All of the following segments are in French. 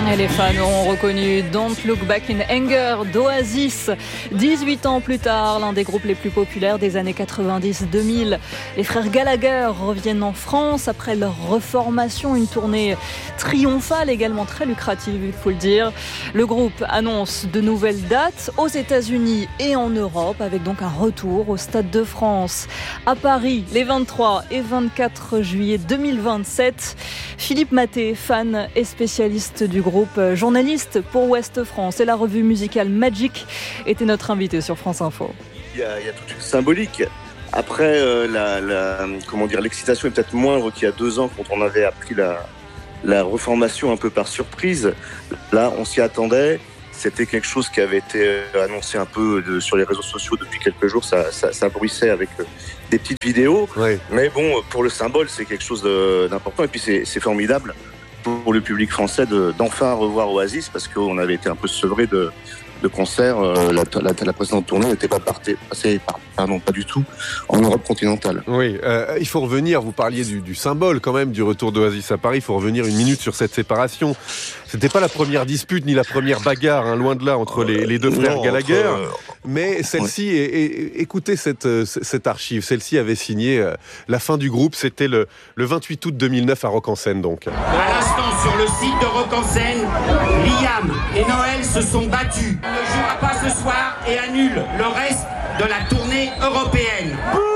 Et les fans auront reconnu Don't Look Back in Anger d'Oasis. 18 ans plus tard, l'un des groupes les plus populaires des années 90-2000. Les frères Gallagher reviennent en France après leur reformation. Une tournée triomphale, également très lucrative, il faut le dire. Le groupe annonce de nouvelles dates aux États-Unis et en Europe, avec donc un retour au Stade de France à Paris les 23 et 24 juillet 2027. Philippe Maté, fan et spécialiste du groupe, journaliste pour Ouest France et la revue musicale Magic, était notre invité sur France Info. Il y a toute une symbolique. Après, l'excitation est peut-être moindre qu'il y a 2 ans quand on avait appris la reformation un peu par surprise. Là, on s'y attendait. C'était quelque chose qui avait été annoncé un peu sur les réseaux sociaux depuis quelques jours. Ça bruissait avec des petites vidéos. Oui. Mais bon, pour le symbole, c'est quelque chose d'important. Et puis, c'est formidable pour le public français d'enfin revoir Oasis, parce qu'on avait été un peu sevré de concerts. La précédente tournée n'était pas passée pas du tout en Europe continentale. Oui, il faut revenir, vous parliez du symbole quand même du retour d'Oasis à Paris, il faut revenir une minute sur cette séparation. C'était pas la première dispute ni la première bagarre, loin de là, entre les deux frères Gallagher, mais celle-ci, écoutez cette archive, celle-ci avait signé la fin du groupe, c'était le 28 août 2009 à Rock en Seine donc. À l'instant, sur le site de Rock en Seine, Liam et Noël se sont battus. Il ne jouera pas ce soir et annule le reste de la tournée européenne.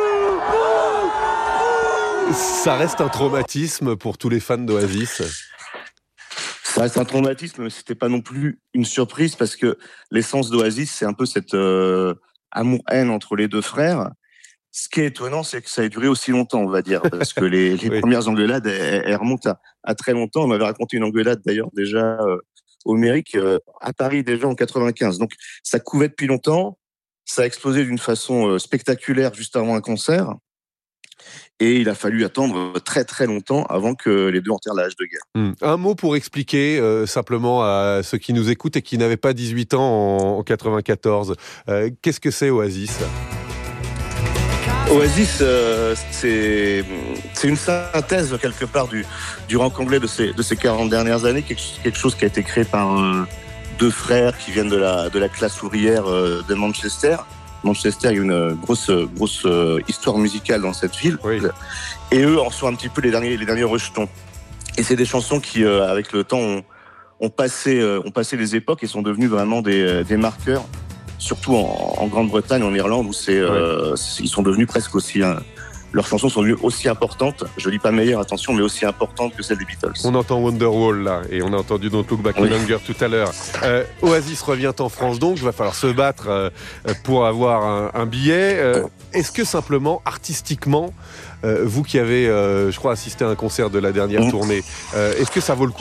Ça reste un traumatisme pour tous les fans d'Oasis. Ça reste un traumatisme, mais c'était pas non plus une surprise, parce que l'essence d'Oasis, c'est un peu cette amour-haine entre les deux frères. Ce qui est étonnant, c'est que ça ait duré aussi longtemps, on va dire, parce que les oui. Premières engueulades, elles remontent à très longtemps. On m'avait raconté une engueulade d'ailleurs déjà au Mérique, à Paris déjà en 95. Donc ça couvait depuis longtemps, ça a explosé d'une façon spectaculaire juste avant un concert. Et il a fallu attendre très très longtemps avant que les deux enterrent la hache de guerre. Un mot pour expliquer simplement à ceux qui nous écoutent et qui n'avaient pas 18 ans en 94. Qu'est-ce que c'est Oasis ? Oasis, c'est une synthèse quelque part du rock anglais de ces 40 dernières années, quelque chose qui a été créé par deux frères qui viennent de la classe ouvrière de Manchester. Manchester, il y a une grosse histoire musicale dans cette ville. Oui. Et eux en sont un petit peu les derniers rejetons. Et c'est des chansons qui, avec le temps, ont passé les époques et sont devenues vraiment des marqueurs, surtout en Grande-Bretagne, en Irlande, où ils sont devenus presque aussi... leurs chansons sont devenues aussi importantes, je dis pas meilleures, attention, mais aussi importantes que celles des Beatles. On entend Wonderwall là, et on a entendu Don't Look Back in Anger tout à l'heure. Oasis revient en France donc, il va falloir se battre pour avoir un billet. Est-ce que simplement, artistiquement, vous qui avez, je crois, assisté à un concert de la dernière tournée, est-ce que ça vaut le coup ?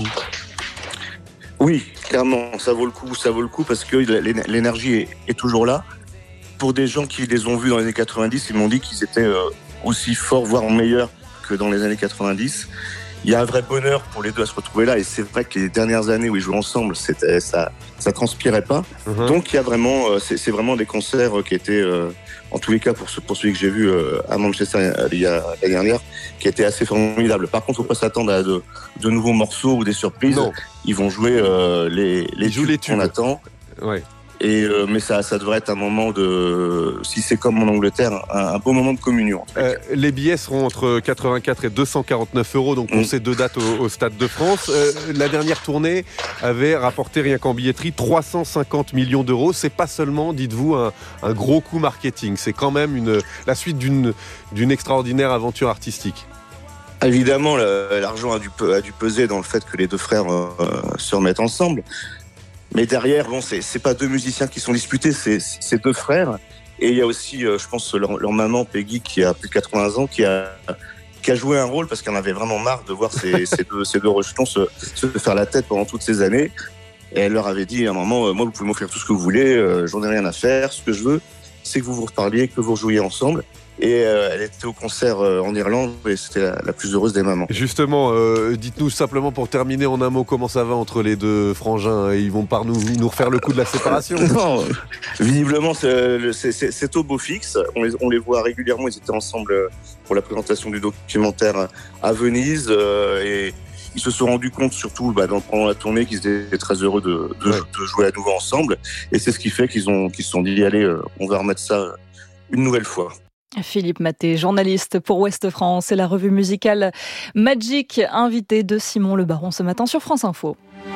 Oui, clairement, ça vaut le coup parce que l'énergie est toujours là. Pour des gens qui les ont vus dans les années 90, ils m'ont dit qu'ils étaient aussi forts, voire meilleurs que dans les années 90. Il y a un vrai bonheur pour les deux à se retrouver là, et c'est vrai que les dernières années où ils jouaient ensemble, ça transpirait pas. Donc il y a vraiment, c'est vraiment des concerts qui étaient, en tous les cas pour celui que j'ai vu à Manchester l'année dernière, qui étaient assez formidables. Par contre, faut pas s'attendre à de nouveaux morceaux ou des surprises. Non. Ils vont jouer les tubes qu'on attend. Ouais. Mais ça devrait être un moment si c'est comme en Angleterre, un beau moment de communion. Les billets seront entre 84 et 249 €, donc pour ces deux dates au Stade de France. La dernière tournée avait rapporté rien qu'en billetterie 350 millions d'euros. C'est pas seulement, dites-vous, un gros coup marketing. C'est quand même la suite d'une extraordinaire aventure artistique. Évidemment, l'argent a dû peser dans le fait que les deux frères se remettent ensemble. Mais derrière, bon, c'est pas deux musiciens qui sont disputés, c'est deux frères. Et il y a aussi, je pense, leur maman, Peggy, qui a plus de 80 ans, qui a joué un rôle parce qu'elle en avait vraiment marre de voir ces deux rejetons se faire la tête pendant toutes ces années. Et elle leur avait dit à un moment, moi, vous pouvez m'offrir tout ce que vous voulez, j'en ai rien à faire. Ce que je veux, c'est que vous reparliez, que vous rejouiez ensemble. Et elle était au concert en Irlande et c'était la plus heureuse des mamans. Justement, dites-nous simplement pour terminer en un mot comment ça va entre les deux frangins. Ils vont pas nous refaire le coup de la séparation. Non, visiblement c'est au beau fixe. On les voit régulièrement. Ils étaient ensemble pour la présentation du documentaire à Venise et Ils se sont rendus compte, surtout pendant la tournée, qu'ils étaient très heureux de jouer à nouveau ensemble. Et c'est ce qui fait qu'ils se sont dit, allez, on va remettre ça une nouvelle fois. Philippe Maté, journaliste pour Ouest France et la revue musicale Magic, invité de Simon Le Baron ce matin sur France Info.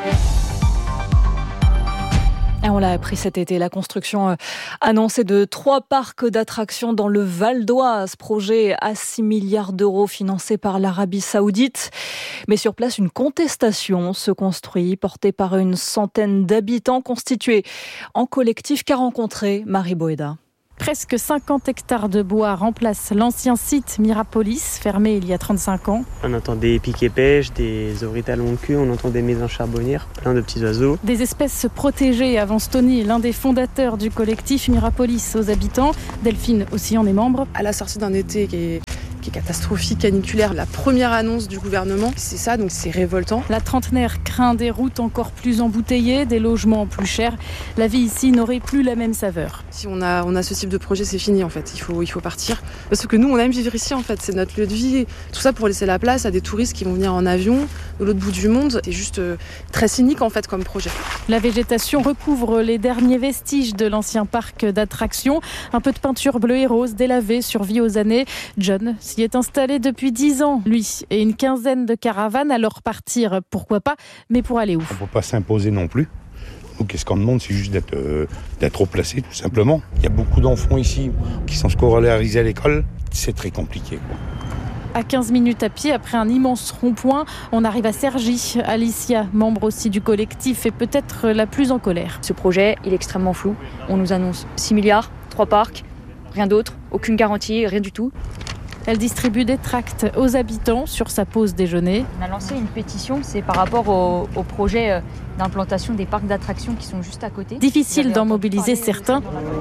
Et on l'a appris cet été, la construction annoncée de 3 parcs d'attractions dans le Val d'Oise. Projet à 6 milliards d'euros financé par l'Arabie Saoudite. Mais sur place, une contestation se construit, portée par une centaine d'habitants constitués en collectif qu'a rencontré Marie Boéda. Presque 50 hectares de bois remplacent l'ancien site Mirapolis, fermé il y a 35 ans. On entend des piquets pêche, des oreilles à long cul, on entend des maisons charbonnières, plein de petits oiseaux. Des espèces protégées, avance Tony, l'un des fondateurs du collectif Mirapolis aux habitants. Delphine aussi en est membre. À la sortie d'un été qui est catastrophique, caniculaire, la première annonce du gouvernement, c'est ça, donc c'est révoltant. La trentenaire craint des routes encore plus embouteillées, des logements plus chers. La vie ici n'aurait plus la même saveur. Si on a ce type de projet, c'est fini en fait, il faut partir. Parce que nous, on aime vivre ici en fait, c'est notre lieu de vie. Tout ça pour laisser la place à des touristes qui vont venir en avion de l'autre bout du monde. C'est juste très cynique en fait comme projet. La végétation recouvre les derniers vestiges de l'ancien parc d'attractions. Un peu de peinture bleue et rose délavée survit aux années. John s'y est installé depuis 10 ans, lui, et une quinzaine de caravanes. Alors partir, pourquoi pas, mais pour aller où ? On ne peut pas s'imposer non plus. Nous, qu'est-ce qu'on demande, c'est juste d'être au placé, tout simplement. Il y a beaucoup d'enfants ici qui sont scolarisés à l'école. C'est très compliqué, quoi. À 15 minutes à pied, après un immense rond-point, on arrive à Cergy. Alicia, membre aussi du collectif, est peut-être la plus en colère. Ce projet, il est extrêmement flou. On nous annonce 6 milliards, 3 parcs, rien d'autre, aucune garantie, rien du tout. Elle distribue des tracts aux habitants sur sa pause déjeuner. On a lancé une pétition, c'est par rapport au projet d'implantation des parcs d'attractions qui sont juste à côté. Difficile d'en mobiliser certains.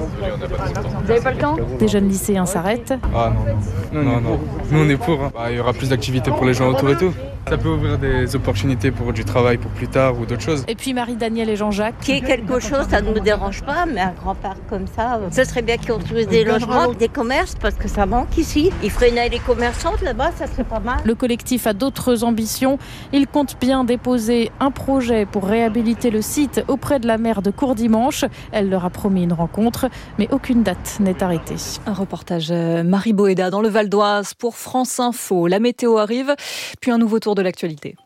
Vous n'avez pas le temps ? Des jeunes lycéens s'arrêtent. Ah non. Nous on est pour. Il y aura plus d'activités pour les gens autour et tout. Ça peut ouvrir des opportunités pour du travail pour plus tard ou d'autres choses. Et puis Marie-Danielle et Jean-Jacques. Qu'il y ait quelque chose, ça ne me dérange pas, mais un grand parc comme ça, ce serait bien qu'ils construisent des logements, des commerces, parce que ça manque ici. Ils feraient une allée commerçante là-bas, ça serait pas mal. Le collectif a d'autres ambitions. Il compte bien déposer un projet pour réhabiliter le site auprès de la maire de Courdimanche. Elle leur a promis une rencontre, mais aucune date n'est arrêtée. Un reportage Marie Boéda dans le Val d'Oise pour France Info. La météo arrive, puis un nouveau tour de l'actualité.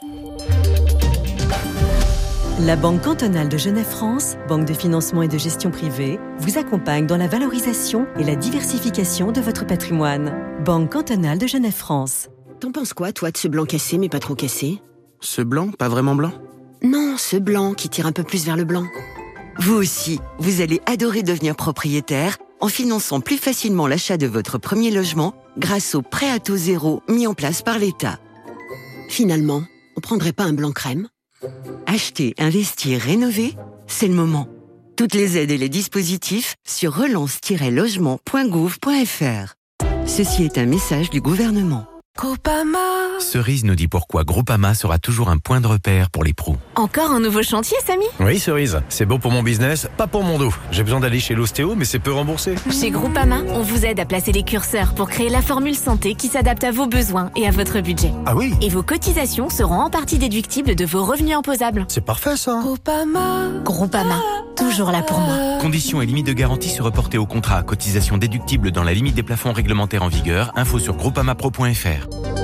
La Banque cantonale de Genève-France, banque de financement et de gestion privée, vous accompagne dans la valorisation et la diversification de votre patrimoine. Banque cantonale de Genève-France. T'en penses quoi, toi, de ce blanc cassé, mais pas trop cassé ? Ce blanc, pas vraiment blanc ? Non, ce blanc qui tire un peu plus vers le blanc. Vous aussi, vous allez adorer devenir propriétaire en finançant plus facilement l'achat de votre premier logement grâce au prêt à taux zéro mis en place par l'État. Finalement, on prendrait pas un blanc crème ? Acheter, investir, rénover, c'est le moment. Toutes les aides et les dispositifs sur relance-logement.gouv.fr. Ceci est un message du gouvernement. Groupama. Cerise nous dit pourquoi Groupama sera toujours un point de repère pour les pros. Encore un nouveau chantier, Samy ? Oui, Cerise. C'est bon pour mon business, pas pour mon dos. J'ai besoin d'aller chez l'ostéo, mais c'est peu remboursé. Chez Groupama, on vous aide à placer les curseurs pour créer la formule santé qui s'adapte à vos besoins et à votre budget. Ah oui ? Et vos cotisations seront en partie déductibles de vos revenus imposables. C'est parfait, ça. Groupama, toujours là pour moi. Conditions et limites de garantie se reporter au contrat. Cotisation déductible dans la limite des plafonds réglementaires en vigueur. Info sur groupamapro.fr.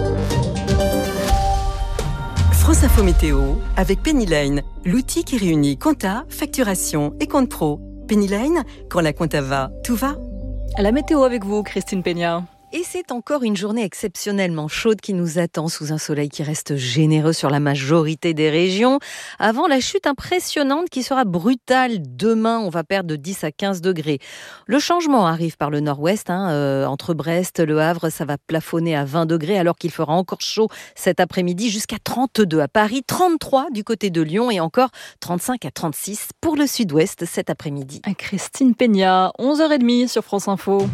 France Info Météo avec Penny Lane, l'outil qui réunit compta, facturation et compte pro. Penny Lane, quand la compta va, tout va. La météo avec vous, Christine Peña. Et c'est encore une journée exceptionnellement chaude qui nous attend sous un soleil qui reste généreux sur la majorité des régions. Avant la chute impressionnante qui sera brutale demain, on va perdre de 10 à 15 degrés. Le changement arrive par le nord-ouest, entre Brest, Le Havre, ça va plafonner à 20 degrés alors qu'il fera encore chaud cet après-midi jusqu'à 32 à Paris, 33 du côté de Lyon et encore 35 à 36 pour le sud-ouest cet après-midi. Christine Peña, 11h30 sur France Info.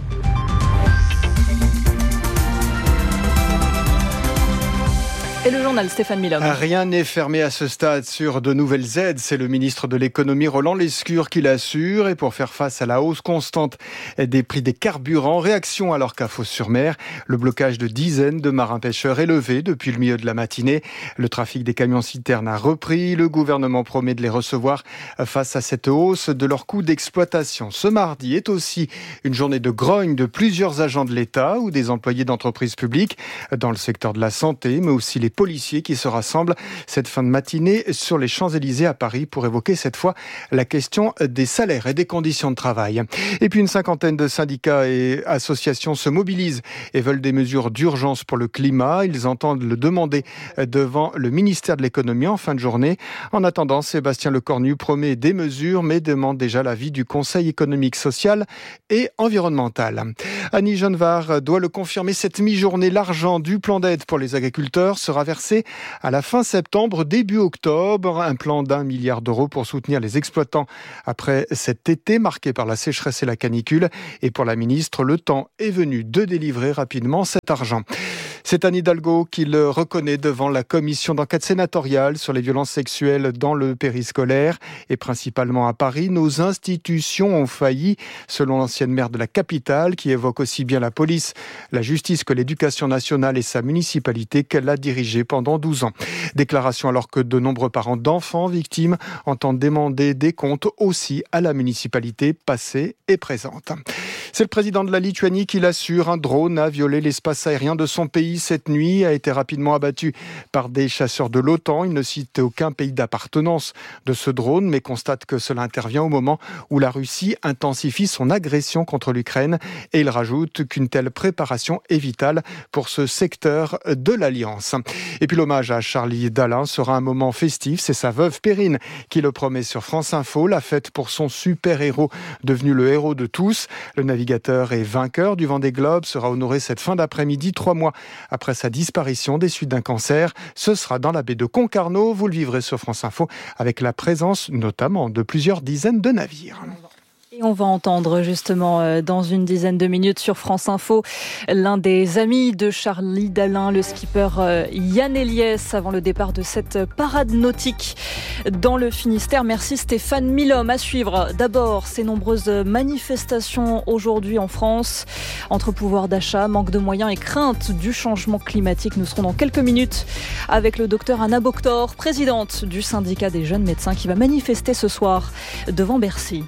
Et le journal Stéphane Milhomme. Rien n'est fermé à ce stade sur de nouvelles aides. C'est le ministre de l'économie Roland Lescure qui l'assure. Et pour faire face à la hausse constante des prix des carburants, réaction alors qu'à Fos-sur-Mer, le blocage de dizaines de marins-pêcheurs est levé depuis le milieu de la matinée. Le trafic des camions-citernes a repris. Le gouvernement promet de les recevoir face à cette hausse de leur coût d'exploitation. Ce mardi est aussi une journée de grogne de plusieurs agents de l'État ou des employés d'entreprises publiques dans le secteur de la santé, mais aussi les policiers qui se rassemblent cette fin de matinée sur les Champs-Élysées à Paris pour évoquer cette fois la question des salaires et des conditions de travail. Et puis une cinquantaine de syndicats et associations se mobilisent et veulent des mesures d'urgence pour le climat. Ils entendent le demander devant le ministère de l'économie en fin de journée. En attendant, Sébastien Lecornu promet des mesures mais demande déjà l'avis du Conseil économique, social et environnemental. Annie Genevard doit le confirmer, cette mi-journée, l'argent du plan d'aide pour les agriculteurs sera versé à la fin septembre, début octobre. Un plan d'1 milliard d'euros pour soutenir les exploitants après cet été marqué par la sécheresse et la canicule. Et pour la ministre, le temps est venu de délivrer rapidement cet argent. C'est Anne Hidalgo qui le reconnaît devant la commission d'enquête sénatoriale sur les violences sexuelles dans le périscolaire et principalement à Paris. Nos institutions ont failli, selon l'ancienne maire de la capitale, qui évoque aussi bien la police, la justice que l'éducation nationale et sa municipalité qu'elle a dirigée pendant 12 ans. Déclaration alors que de nombreux parents d'enfants victimes entendent demander des comptes aussi à la municipalité passée et présente. C'est le président de la Lituanie qui l'assure. Un drone a violé l'espace aérien de son pays cette nuit, a été rapidement abattu par des chasseurs de l'OTAN. Il ne cite aucun pays d'appartenance de ce drone, mais constate que cela intervient au moment où la Russie intensifie son agression contre l'Ukraine. Et il rajoute qu'une telle préparation est vitale pour ce secteur de l'Alliance. Et puis l'hommage à Charlie Dalin sera un moment festif. C'est sa veuve Perrine qui le promet sur France Info. La fête pour son super-héros devenu le héros de tous. Le navigateur et vainqueur du Vendée Globe sera honoré cette fin d'après-midi, 3 mois après sa disparition des suites d'un cancer. Ce sera dans la baie de Concarneau. Vous le vivrez sur France Info avec la présence notamment de plusieurs dizaines de navires. Et on va entendre justement dans une dizaine de minutes sur France Info l'un des amis de Charlie Dalin, le skipper Yann Eliès, avant le départ de cette parade nautique dans le Finistère. Merci Stéphane Milhomme. À suivre d'abord ces nombreuses manifestations aujourd'hui en France entre pouvoir d'achat, manque de moyens et crainte du changement climatique. Nous serons dans quelques minutes avec le docteur Anna Boctor, présidente du syndicat des jeunes médecins, qui va manifester ce soir devant Bercy.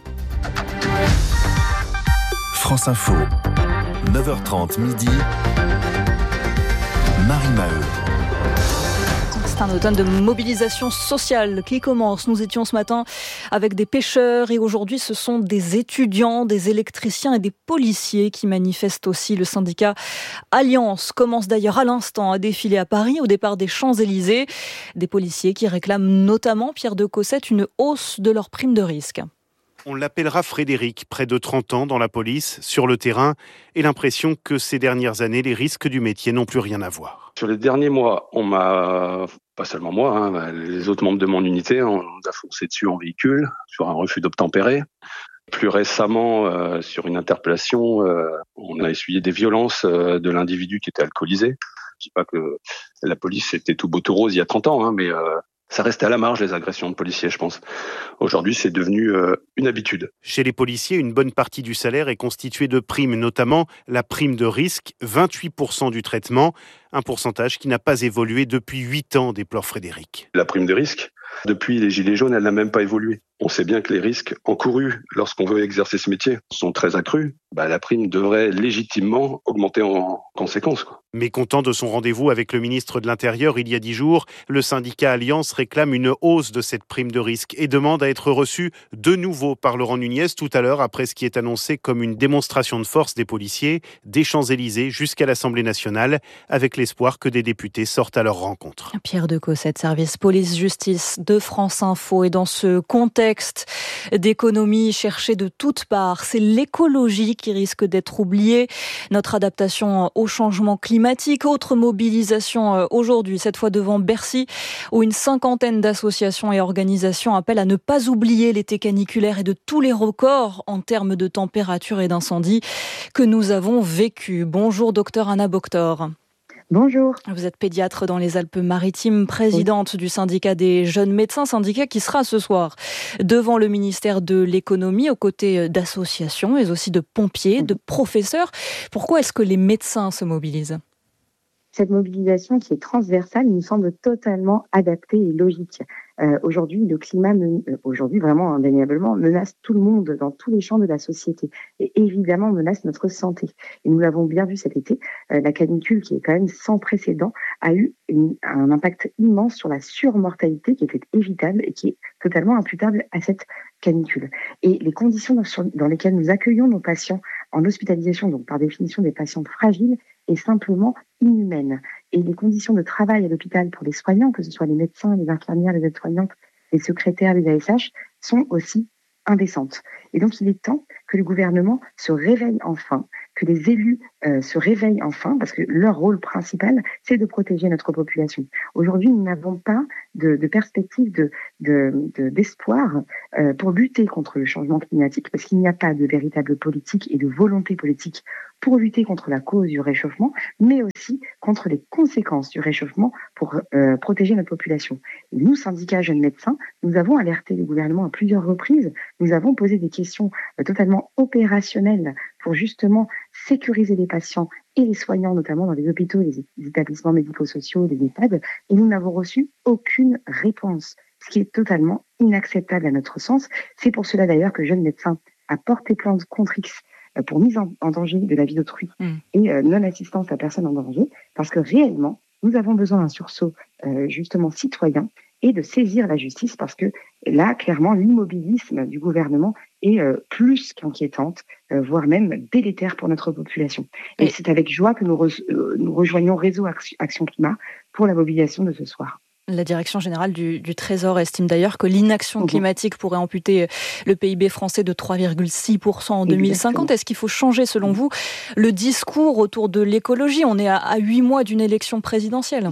France Info, 9h30 midi, Marie Maheu. C'est un automne de mobilisation sociale qui commence. Nous étions ce matin avec des pêcheurs et aujourd'hui ce sont des étudiants, des électriciens et des policiers qui manifestent aussi. Le syndicat Alliance commence d'ailleurs à l'instant à défiler à Paris au départ des Champs-Élysées. Des policiers qui réclament notamment, Pierre de Cossette, une hausse de leur prime de risque. On l'appellera Frédéric, près de 30 ans dans la police, sur le terrain, et l'impression que ces dernières années, les risques du métier n'ont plus rien à voir. Sur les derniers mois, on m'a, pas seulement moi, les autres membres de mon unité, on nous a foncé dessus en véhicule, sur un refus d'obtempérer. Plus récemment, sur une interpellation, on a essuyé des violences de l'individu qui était alcoolisé. Je dis pas que la police était tout beau tout rose il y a 30 ans, mais ça restait à la marge, les agressions de policiers, je pense. Aujourd'hui, c'est devenu une habitude. Chez les policiers, une bonne partie du salaire est constituée de primes, notamment la prime de risque, 28% du traitement, un pourcentage qui n'a pas évolué depuis 8 ans, déplore Frédéric. La prime de risque, depuis les Gilets jaunes, elle n'a même pas évolué. On sait bien que les risques encourus lorsqu'on veut exercer ce métier sont très accrus. La prime devrait légitimement augmenter en conséquence. Mécontent de son rendez-vous avec le ministre de l'Intérieur il y a 10 jours, le syndicat Alliance réclame une hausse de cette prime de risque et demande à être reçu de nouveau par Laurent Nunez tout à l'heure après ce qui est annoncé comme une démonstration de force des policiers des Champs-Élysées jusqu'à l'Assemblée nationale, avec l'espoir que des députés sortent à leur rencontre. Pierre de Cossette, service police-justice de France Info. Et dans ce contexte d'économie cherchée de toutes parts, c'est l'écologie qui risque d'être oubliée. Notre adaptation au changement climatique, autre mobilisation aujourd'hui, cette fois devant Bercy, où une cinquantaine d'associations et organisations appellent à ne pas oublier l'été caniculaire et de tous les records en termes de température et d'incendie que nous avons vécu. Bonjour docteur Anna Boctor. Bonjour. Vous êtes pédiatre dans les Alpes-Maritimes, présidente du syndicat des jeunes médecins, syndicat qui sera ce soir devant le ministère de l'économie aux côtés d'associations mais aussi de pompiers, de professeurs. Pourquoi est-ce que les médecins se mobilisent ? Cette mobilisation qui est transversale nous semble totalement adaptée et logique. Aujourd'hui, le climat, vraiment indéniablement, menace tout le monde dans tous les champs de la société et évidemment menace notre santé. Et nous l'avons bien vu cet été, la canicule qui est quand même sans précédent a eu un impact immense sur la surmortalité qui était évitable et qui est totalement imputable à cette canicule. Et les conditions dans lesquelles nous accueillons nos patients en hospitalisation, donc par définition des patients fragiles, est simplement inhumaine. Et les conditions de travail à l'hôpital pour les soignants, que ce soit les médecins, les infirmières, les aides-soignantes, les secrétaires, les ASH, sont aussi indécentes. Et donc il est temps que le gouvernement se réveille enfin, que les élus se réveillent enfin, parce que leur rôle principal, c'est de protéger notre population. Aujourd'hui, nous n'avons pas de perspective d'espoir pour lutter contre le changement climatique, parce qu'il n'y a pas de véritable politique et de volonté politique pour lutter contre la cause du réchauffement, mais aussi contre les conséquences du réchauffement pour protéger notre population. Et nous, syndicats jeunes médecins, nous avons alerté le gouvernement à plusieurs reprises, nous avons posé des questions totalement opérationnelles pour justement sécuriser les patients et les soignants, notamment dans les hôpitaux, les établissements médico-sociaux, les EHPAD, et nous n'avons reçu aucune réponse, ce qui est totalement inacceptable à notre sens. C'est pour cela d'ailleurs que Jeunes Médecins a porté plainte contre X pour mise en danger de la vie d'autrui et non-assistance à personne en danger, parce que réellement, nous avons besoin d'un sursaut justement citoyen et de saisir la justice, parce que là, clairement, l'immobilisme du gouvernement est plus qu'inquiétante, voire même délétère pour notre population. Et c'est avec joie que nous rejoignons Réseau Action Climat pour la mobilisation de ce soir. La direction générale du Trésor estime d'ailleurs que l'inaction climatique pourrait amputer le PIB français de 3,6% en 2050. Exactement. Est-ce qu'il faut changer, selon vous, le discours autour de l'écologie ? On est à 8 mois d'une élection présidentielle.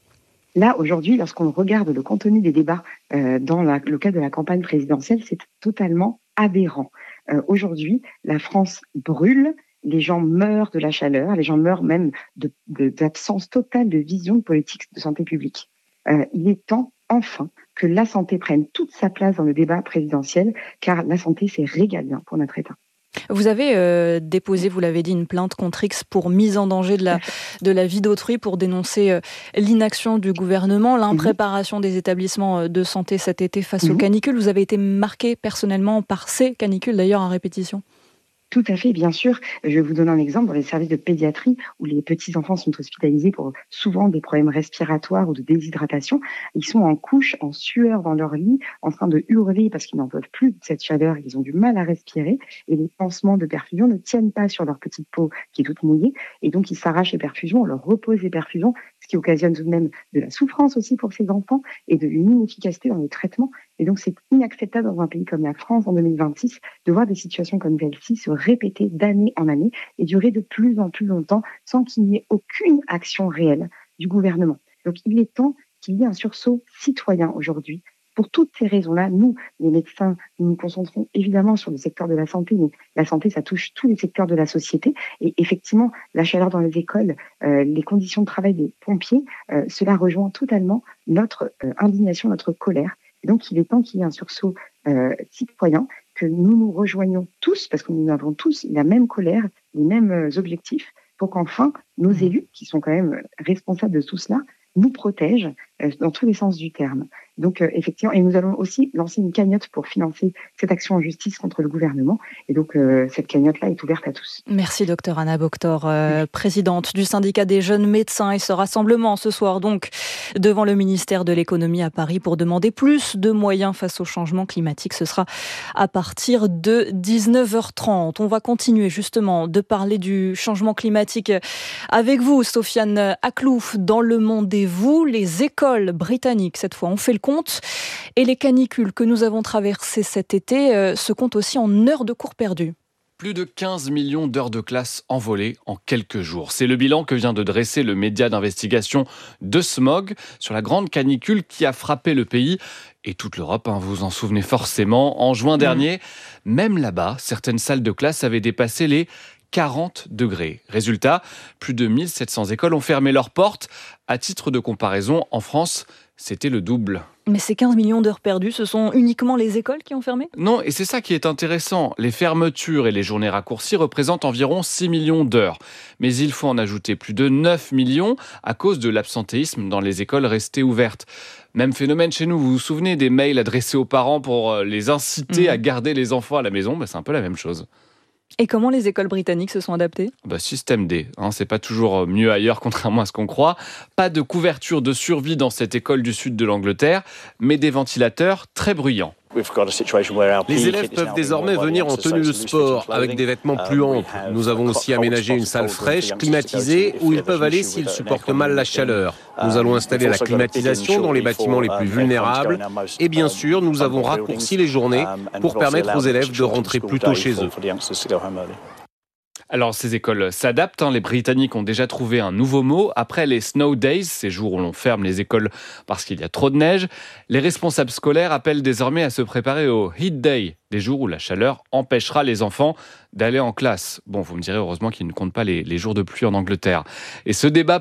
Là, aujourd'hui, lorsqu'on regarde le contenu des débats dans le cadre de la campagne présidentielle, c'est totalement aberrant. Aujourd'hui, la France brûle, les gens meurent de la chaleur, les gens meurent même d'absence totale de vision de politique de santé publique. Il est temps, enfin, que la santé prenne toute sa place dans le débat présidentiel, car la santé, c'est régalien pour notre État. Vous avez déposé, vous l'avez dit, une plainte contre X pour mise en danger de la vie d'autrui, pour dénoncer l'inaction du gouvernement, l'impréparation des établissements de santé cet été face aux canicules. Vous avez été marqué personnellement par ces canicules, d'ailleurs, en répétition. Tout à fait, bien sûr. Je vais vous donner un exemple dans les services de pédiatrie où les petits-enfants sont hospitalisés pour souvent des problèmes respiratoires ou de déshydratation. Ils sont en couche, en sueur dans leur lit, en train de hurler parce qu'ils n'en peuvent plus de cette chaleur, ils ont du mal à respirer et les pansements de perfusion ne tiennent pas sur leur petite peau qui est toute mouillée et donc ils s'arrachent les perfusions, on leur repose les perfusions, ce qui occasionne tout de même de la souffrance aussi pour ces enfants et de une inefficacité dans les traitements. Et donc c'est inacceptable dans un pays comme la France en 2026 de voir des situations comme celle-ci se répéter d'année en année et durer de plus en plus longtemps sans qu'il n'y ait aucune action réelle du gouvernement. Donc il est temps qu'il y ait un sursaut citoyen aujourd'hui. Pour toutes ces raisons-là, nous, les médecins, nous nous concentrons évidemment sur le secteur de la santé, mais la santé, ça touche tous les secteurs de la société. Et effectivement, la chaleur dans les écoles, les conditions de travail des pompiers, cela rejoint totalement notre indignation, notre colère. Et donc, il est temps qu'il y ait un sursaut citoyen, que nous nous rejoignons tous, parce que nous avons tous la même colère, les mêmes objectifs, pour qu'enfin, nos élus, qui sont quand même responsables de tout cela, nous protègent dans tous les sens du terme. Donc, effectivement, et nous allons aussi lancer une cagnotte pour financer cette action en justice contre le gouvernement. Et donc, cette cagnotte-là est ouverte à tous. Merci, docteur Anna Boctor, présidente du syndicat des jeunes médecins. Et ce rassemblement ce soir, donc, devant le ministère de l'économie à Paris pour demander plus de moyens face au changement climatique. Ce sera à partir de 19h30. On va continuer justement de parler du changement climatique avec vous, Sofiane Aklouf, dans Le Monde et vous. Les écoles britanniques, cette fois, ont fait le compte. Et les canicules que nous avons traversées cet été se comptent aussi en heures de cours perdues. Plus de 15 millions d'heures de classe envolées en quelques jours. C'est le bilan que vient de dresser le média d'investigation De Smog sur la grande canicule qui a frappé le pays et toute l'Europe, vous vous en souvenez forcément. En juin dernier, même là-bas, certaines salles de classe avaient dépassé les 40 degrés. Résultat, plus de 1700 écoles ont fermé leurs portes. À titre de comparaison, en France, c'était le double. Mais ces 15 millions d'heures perdues, ce sont uniquement les écoles qui ont fermé ? Non, et c'est ça qui est intéressant. Les fermetures et les journées raccourcies représentent environ 6 millions d'heures. Mais il faut en ajouter plus de 9 millions à cause de l'absentéisme dans les écoles restées ouvertes. Même phénomène chez nous, vous vous souvenez des mails adressés aux parents pour les inciter à garder les enfants à la maison ? C'est un peu la même chose. Et comment les écoles britanniques se sont adaptées ? Système D, c'est pas toujours mieux ailleurs contrairement à ce qu'on croit. Pas de couverture de survie dans cette école du sud de l'Angleterre, mais des ventilateurs très bruyants. Les élèves peuvent désormais venir en tenue de sport, avec des vêtements plus amples. Nous avons aussi aménagé une salle fraîche, climatisée, où ils peuvent aller s'ils supportent mal la chaleur. Nous allons installer la climatisation dans les bâtiments les plus vulnérables. Et bien sûr, nous avons raccourci les journées pour permettre aux élèves de rentrer plus tôt chez eux. Alors ces écoles s'adaptent, les Britanniques ont déjà trouvé un nouveau mot. Après les snow days, ces jours où l'on ferme les écoles parce qu'il y a trop de neige, les responsables scolaires appellent désormais à se préparer au heat day, des jours où la chaleur empêchera les enfants d'aller en classe. Bon, vous me direz heureusement qu'ils ne comptent pas les jours de pluie en Angleterre. Et ce débat